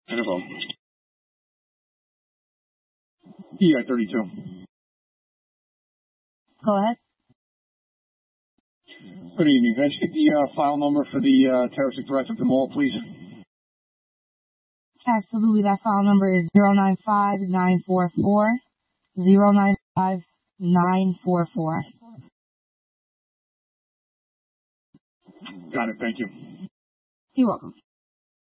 Info. EI 32. Go ahead. Good evening. Can I just get the file number for the terroristic threats at the mall, please? Absolutely. That file number is 095944 095944. Got it. Thank you. You're welcome.